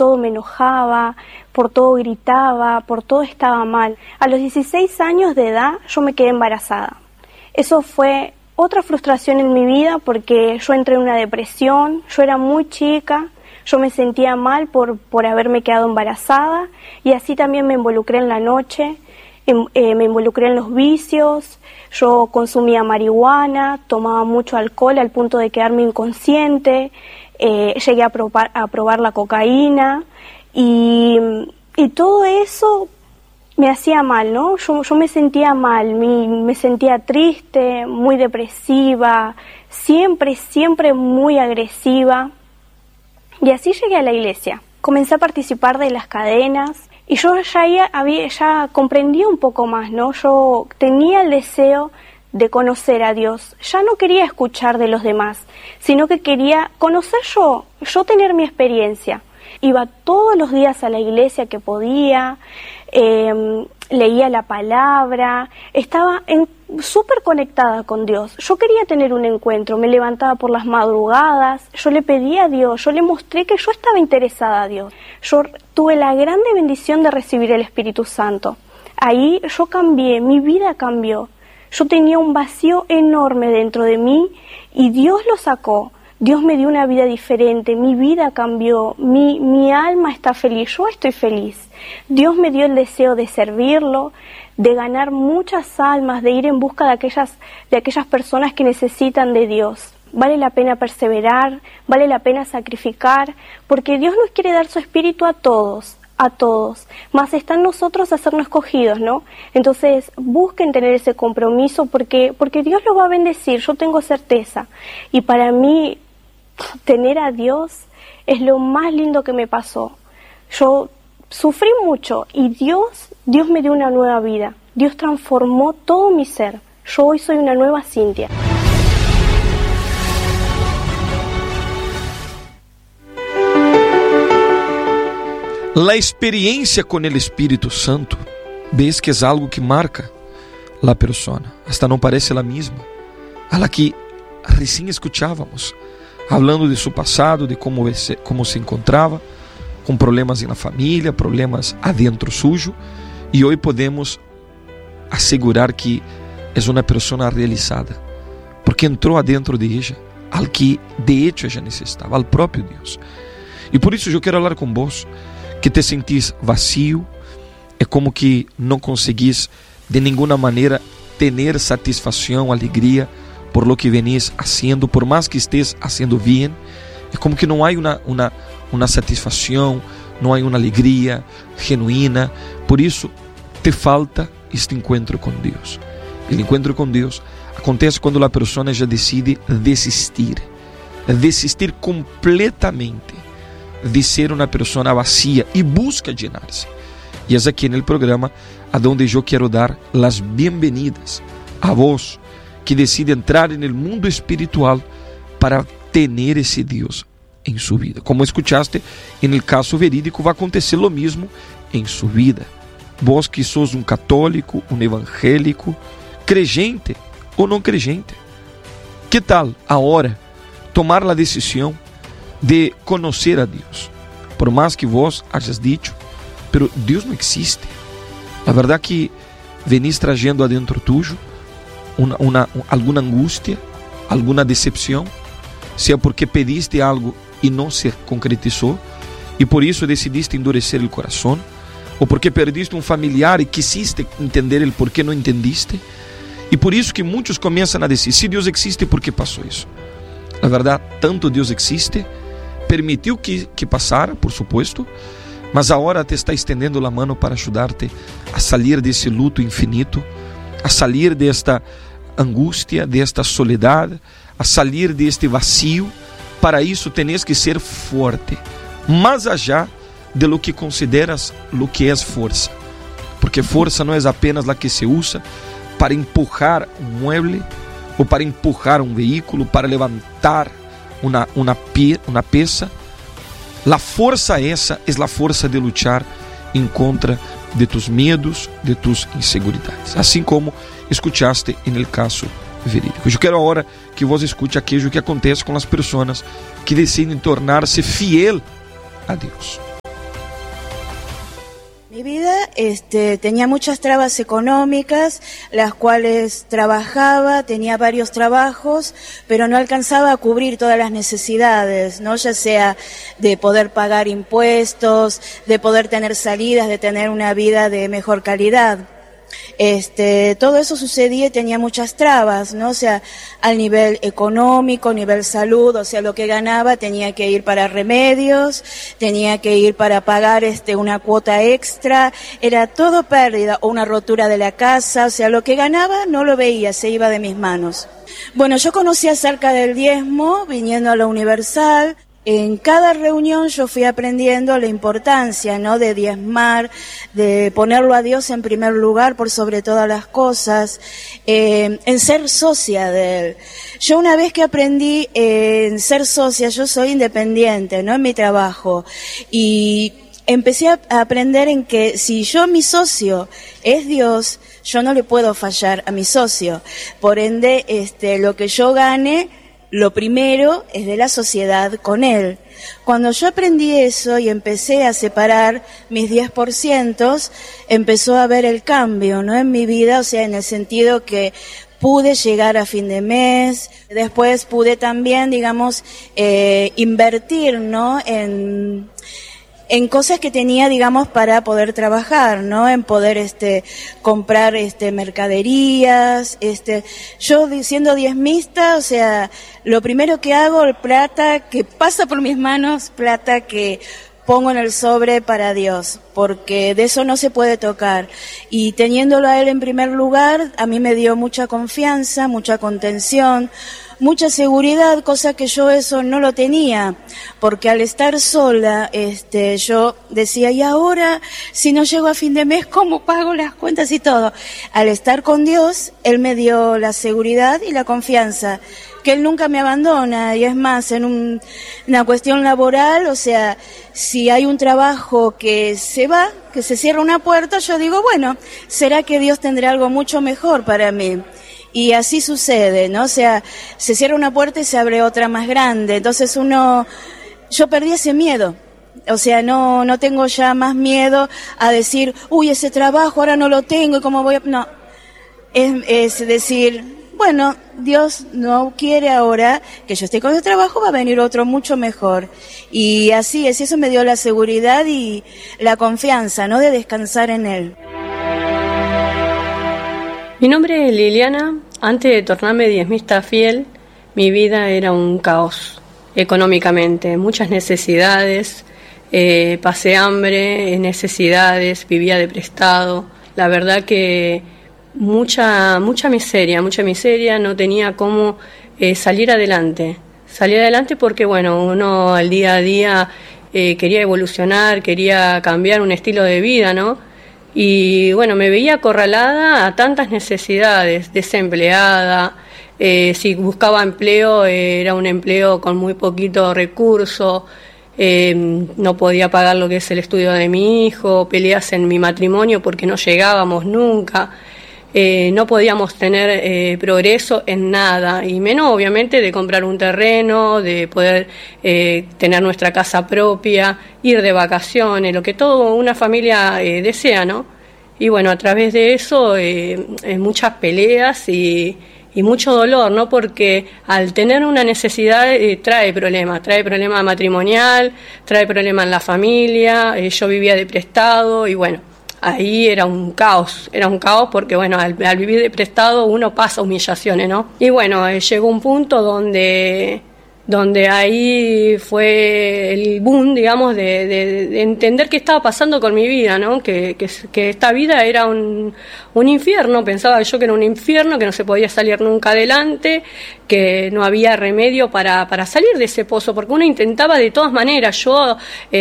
todo me enojaba, por todo gritaba, por todo estaba mal. A los 16 años de edad yo me quedé embarazada. Eso fue otra frustración en mi vida porque yo entré en una depresión, yo era muy chica, yo me sentía mal por haberme quedado embarazada y así también me involucré en la noche, me involucré en los vicios, yo consumía marihuana, tomaba mucho alcohol al punto de quedarme inconsciente, llegué a probar la cocaína y todo eso me hacía mal, ¿no? Yo me sentía mal, me sentía triste, muy depresiva, siempre muy agresiva. Y así llegué a la iglesia. Comencé a participar de las cadenas y yo ya comprendí un poco más, ¿no? Yo tenía el deseo de conocer a Dios. Ya no quería escuchar de los demás, sino que quería conocer yo tener mi experiencia. Iba todos los días a la iglesia que podía, leía la palabra, estaba súper conectada con Dios. Yo quería tener un encuentro, me levantaba por las madrugadas, yo le pedía a Dios, yo le mostré que yo estaba interesada a Dios. Yo tuve la grande bendición de recibir el Espíritu Santo. Ahí yo cambié, mi vida cambió. Yo tenía un vacío enorme dentro de mí y Dios lo sacó. Dios me dio una vida diferente, mi vida cambió, mi alma está feliz, yo estoy feliz. Dios me dio el deseo de servirlo, de ganar muchas almas, de ir en busca de aquellas personas que necesitan de Dios. Vale la pena perseverar, vale la pena sacrificar, porque Dios nos quiere dar su espíritu a todos, más está en nosotros hacernos escogidos, ¿no? Entonces busquen tener ese compromiso porque Dios lo va a bendecir, yo tengo certeza. Y para mí tener a Dios es lo más lindo que me pasó. Yo sufrí mucho y Dios me dio una nueva vida. Dios transformó todo mi ser. Yo hoy soy una nueva Cintia. La experiencia con el Espíritu Santo, ves que es algo que marca la persona. Hasta no parece la misma a la que recién escuchábamos, hablando de su pasado, de cómo se encontraba, com problemas na família, problemas adentro suyo, e hoje podemos assegurar que é uma pessoa realizada, porque entrou adentro de ella al que de hecho ella necessitava, al próprio Deus. E por isso eu quero falar com vos, que te sentís vacío, é como que não conseguís de nenhuma maneira ter satisfação, alegria por lo que venís haciendo, por más que estés haciendo bien, é como que não há uma satisfação, não há uma alegria genuína. Por isso te falta este encontro com Deus. O encontro com Deus acontece quando a pessoa já decide desistir completamente de ser uma pessoa vacía e busca llenar-se. E é aqui no programa aonde eu quero dar as bem-vindas a vós que decide entrar no mundo espiritual para ter esse Deus em sua vida. Como escutaste, no caso verídico vai acontecer o mesmo em sua vida. Vós que sos católico, evangélico, creyente ou não creyente, que tal agora tomar a decisão de conhecer a Deus? Por mais que vos hayas dicho, pero Deus não existe. A verdade é que venís trazendo adentro tuyo alguma angústia, alguma decepção, seja porque pediste algo e não se concretizou, e por isso decidiste endurecer o coração, ou porque perdiste um familiar e quisiste entender o porquê não entendiste, e por isso que muitos começam a dizer, se Deus existe, por que passou isso? Na verdade, tanto Deus existe, permitiu que passara, por supuesto, mas agora te está estendendo a mão para ajudar-te a sair desse luto infinito, a sair desta angústia, desta soledade, a sair deste vacío. Para isso tens que ser forte, mais allá de lo que consideras lo que é força, porque força não é apenas a que se usa para empujar um mueble ou para empujar um veículo, para levantar uma peça. A força essa é a força de lutar em contra de tus medos, de tus inseguridades, assim como escutaste no caso verídico. Eu quero agora que vos escute aquilo que acontece com as pessoas que decidem tornar-se fiel a Deus. Mi vida tenía muchas trabas económicas, las cuales trabajaba, tenía varios trabajos, pero no alcanzaba a cubrir todas las necesidades, ¿no? Ya sea de poder pagar impuestos, de poder tener salidas, de tener una vida de mejor calidad. Todo eso sucedía y tenía muchas trabas, ¿no? O sea, al nivel económico, nivel salud, o sea, lo que ganaba tenía que ir para remedios, tenía que ir para pagar una cuota extra, era todo pérdida, o una rotura de la casa, o sea, lo que ganaba no lo veía, se iba de mis manos. Bueno, yo conocí acerca del diezmo viniendo a la Universal. En cada reunión yo fui aprendiendo la importancia, ¿no?, de diezmar, de ponerlo a Dios en primer lugar por sobre todas las cosas, en ser socia de Él. Yo una vez que aprendí en ser socia, yo soy independiente, ¿no?, en mi trabajo, y empecé a aprender en que si mi socio es Dios, yo no le puedo fallar a mi socio. Por ende, lo que yo gane, lo primero es de la sociedad con él. Cuando yo aprendí eso y empecé a separar mis 10%, empezó a haber el cambio, ¿no?, en mi vida, o sea, en el sentido que pude llegar a fin de mes, después pude también, digamos, invertir, ¿no?, en cosas que tenía, digamos, para poder trabajar, ¿no?, en poder comprar mercaderías, yo siendo diezmista, o sea, lo primero que hago, plata que pasa por mis manos, plata que pongo en el sobre para Dios, porque de eso no se puede tocar. Y teniéndolo a Él en primer lugar, a mí me dio mucha confianza, mucha contención, mucha seguridad, cosa que yo eso no lo tenía, porque al estar sola, yo decía, y ahora, si no llego a fin de mes, ¿cómo pago las cuentas y todo? Al estar con Dios, Él me dio la seguridad y la confianza, que Él nunca me abandona, y es más, en una cuestión laboral, o sea, si hay un trabajo que se va, que se cierra una puerta, yo digo, bueno, ¿será que Dios tendrá algo mucho mejor para mí? Y así sucede, ¿no? O sea, se cierra una puerta y se abre otra más grande. Entonces yo perdí ese miedo. O sea, no tengo ya más miedo a decir, uy, ese trabajo ahora no lo tengo y cómo voy a... No, es decir, bueno, Dios no quiere ahora que yo esté con ese trabajo, va a venir otro mucho mejor. Y así es, eso me dio la seguridad y la confianza, ¿no?, de descansar en Él. Mi nombre es Liliana. Antes de tornarme diezmista fiel, mi vida era un caos económicamente, muchas necesidades, pasé hambre, necesidades, vivía de prestado. La verdad que mucha miseria, no tenía cómo salir adelante porque bueno, uno al día a día quería evolucionar, quería cambiar un estilo de vida, ¿no? Y bueno, me veía acorralada a tantas necesidades, desempleada, si buscaba empleo era un empleo con muy poquito recurso, no podía pagar lo que es el estudio de mi hijo, peleas en mi matrimonio porque no llegábamos nunca, no podíamos tener progreso en nada, y menos obviamente de comprar un terreno, de poder tener nuestra casa propia, ir de vacaciones, lo que toda una familia desea, ¿no? Y bueno, a través de eso muchas peleas y mucho dolor, ¿no? Porque al tener una necesidad trae problema matrimonial, trae problema en la familia, yo vivía de prestado y bueno, ahí era un caos porque bueno, al vivir de prestado uno pasa humillaciones, ¿no? Y bueno, llegó un punto donde ahí fue el boom, digamos, de entender qué estaba pasando con mi vida, ¿no? Que esta vida era un infierno, pensaba yo que era un infierno, que no se podía salir nunca adelante, que no había remedio para salir de ese pozo, porque uno intentaba de todas maneras. Yo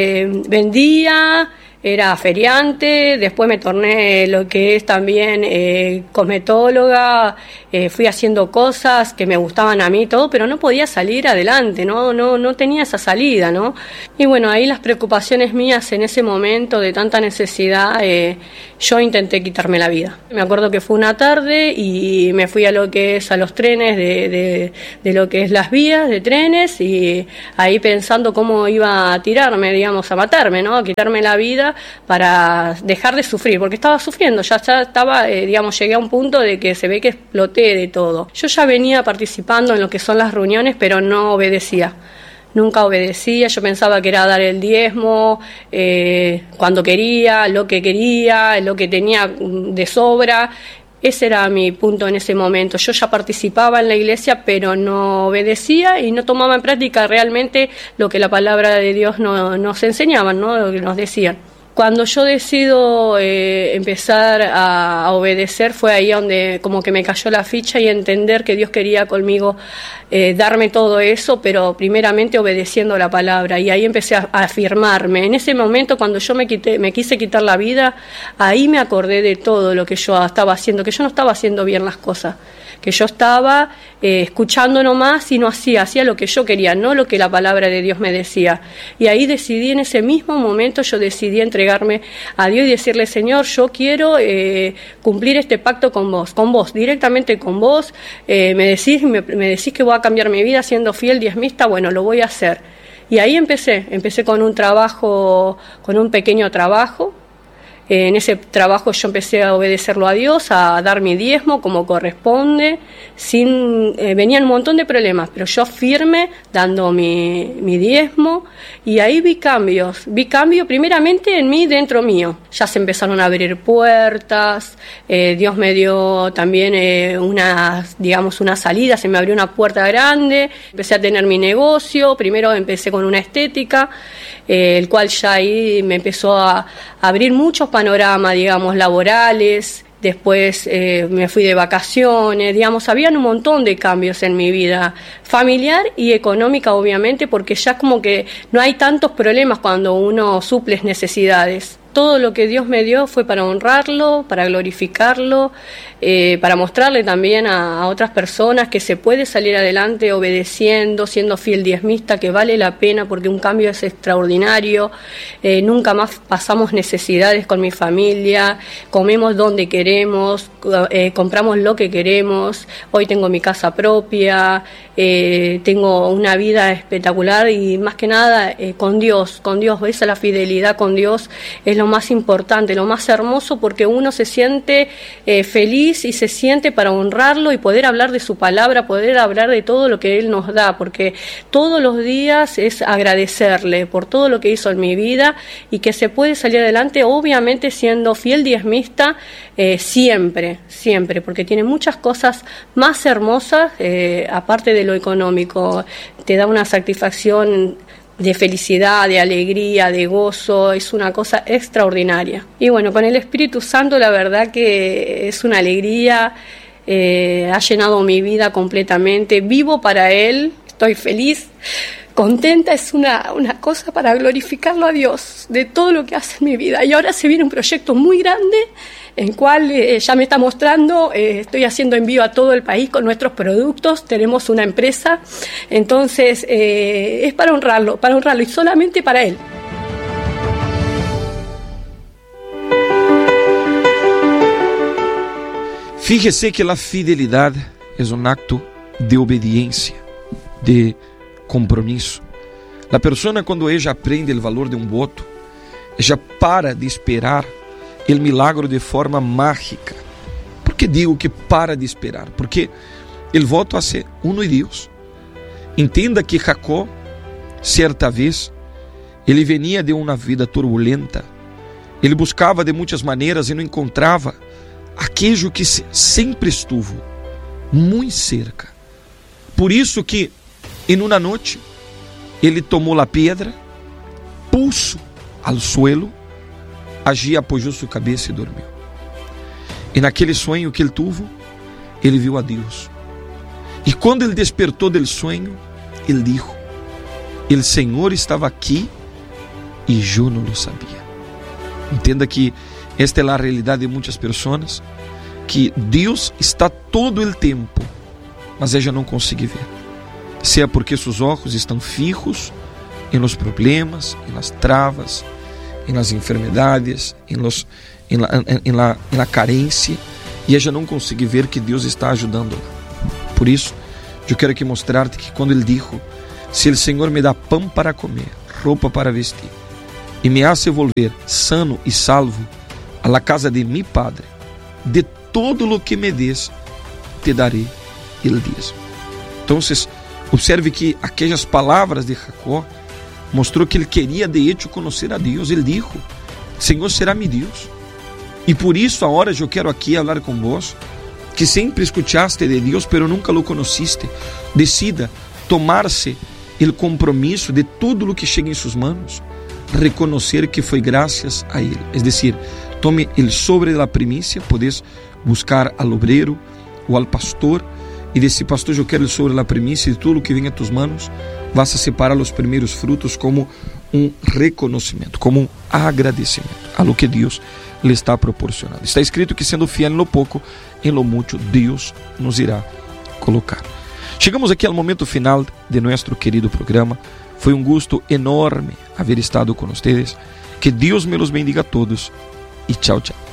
vendía, era feriante, después me torné lo que es también cosmetóloga, fui haciendo cosas que me gustaban a mí, todo, pero no podía salir adelante, no tenía esa salida, ¿no? Y bueno, ahí las preocupaciones mías en ese momento de tanta necesidad, yo intenté quitarme la vida. Me acuerdo que fue una tarde y me fui a lo que es a los trenes de lo que es las vías de trenes, y ahí pensando cómo iba a tirarme, digamos, a matarme, ¿no? A quitarme la vida, para dejar de sufrir, porque estaba sufriendo, ya estaba, llegué a un punto de que se ve que exploté de todo. Yo ya venía participando en lo que son las reuniones, pero no obedecía. Nunca obedecía, yo pensaba que era dar el diezmo cuando quería, lo que tenía de sobra. Ese era mi punto en ese momento. Yo ya participaba en la iglesia, pero no obedecía y no tomaba en práctica realmente lo que la palabra de Dios nos enseñaba, ¿no? Lo que nos decían. Cuando yo decido empezar a obedecer, fue ahí donde como que me cayó la ficha y entender que Dios quería conmigo darme todo eso, pero primeramente obedeciendo la palabra. Y ahí empecé a afirmarme. En ese momento, cuando yo me quise quitar la vida, ahí me acordé de todo lo que yo estaba haciendo, que yo no estaba haciendo bien las cosas, que yo estaba escuchando nomás y no hacía lo que yo quería, no lo que la palabra de Dios me decía. Y ahí decidí, en ese mismo momento, yo decidí entregarme a Dios y decirle: Señor, yo quiero cumplir este pacto con vos, directamente con vos. Me decís que voy a cambiar mi vida siendo fiel diezmista, bueno, lo voy a hacer. Y ahí empecé con un pequeño trabajo. En ese trabajo yo empecé a obedecerlo a Dios, a dar mi diezmo como corresponde. Venían un montón de problemas, pero yo firme dando mi diezmo, y ahí vi cambio primeramente en mí, dentro mío. Ya se empezaron a abrir puertas, Dios me dio también una salida, se me abrió una puerta grande, empecé a tener mi negocio. Primero empecé con una estética, el cual ya ahí me empezó a abrir muchos panoramas, laborales. Después me fui de vacaciones, habían un montón de cambios en mi vida, familiar y económica, obviamente, porque ya como que no hay tantos problemas cuando uno suple necesidades. Todo lo que Dios me dio fue para honrarlo, para glorificarlo, para mostrarle también a otras personas que se puede salir adelante obedeciendo, siendo fiel diezmista, que vale la pena porque un cambio es extraordinario. Nunca más pasamos necesidades con mi familia, comemos donde queremos, compramos lo que queremos. Hoy tengo mi casa propia, tengo una vida espectacular y más que nada con Dios. Esa es la fidelidad con Dios, es lo más importante, lo más hermoso, porque uno se siente feliz y se siente para honrarlo y poder hablar de su palabra, poder hablar de todo lo que Él nos da, porque todos los días es agradecerle por todo lo que hizo en mi vida y que se puede salir adelante, obviamente siendo fiel diezmista siempre, porque tiene muchas cosas más hermosas, aparte de lo económico. Te da una satisfacción de felicidad, de alegría, de gozo, es una cosa extraordinaria. Y bueno, con el Espíritu Santo la verdad que es una alegría, ha llenado mi vida completamente, vivo para Él, estoy feliz, contenta, es una cosa para glorificarlo a Dios de todo lo que hace en mi vida. Y ahora se viene un proyecto muy grande, en el cual ya me está mostrando, estoy haciendo envío a todo el país con nuestros productos, tenemos una empresa, entonces es para honrarlo y solamente para Él. Fíjese que la fidelidad es un acto de obediencia, de compromisso. La persona, quando ella aprende o valor de um voto, ella para de esperar o milagro de forma mágica. Por que digo que para de esperar? Porque o voto hace uno e Deus. Entenda que Jacó, certa vez, ele venia de uma vida turbulenta, ele buscava de muitas maneiras e não encontrava aquilo que sempre estuvo muito cerca. Por isso que, em uma noite, ele tomou a pedra, puso ao suelo, allí apoyou sua cabeça e dormiu. E naquele sonho que ele teve, ele viu a Deus. E quando ele despertou do sonho, ele disse: "O Senhor estava aqui e eu não lo sabia." Entenda que esta é a realidade de muitas pessoas, que Deus está todo o tempo, mas ela não consegue ver. Seja porque seus olhos estão fijos em los problemas, em las travas, em las enfermedades, em la carência, e ela não consegue ver que Deus está ajudando-la. Por isso, eu quero aqui mostrar-te que quando ele disse: "Se o Senhor me dá pão para comer, roupa para vestir, e me hace volver sano e salvo a la casa de mi Padre, de todo lo que me des, te daré el dízimo. Então, observe que aquelas palavras de Jacó mostrou que ele queria de hecho conhecer a Deus. Ele dijo: Senhor será mi Deus. E por isso, agora eu quero aqui falar com vós, que sempre escuchaste de Deus, pero nunca lo conociste. Decida tomar-se o compromisso de tudo o que chega em suas mãos, reconhecer que foi graças a Ele. Es decir, tome el sobre de la primicia, podes buscar al obrero ou al pastor e dizer: pastor, eu quero el sobre de la primicia, de tudo o que vem a tus manos, vas a separar os primeiros frutos como reconhecimento, como agradecimento a lo que Deus lhe está proporcionando. Está escrito que sendo fiel no pouco, em lo mucho, Deus nos irá colocar. Chegamos aqui ao momento final de nosso querido programa. Foi gusto enorme haber estado com vocês. Que Deus me los bendiga a todos e tchau, tchau.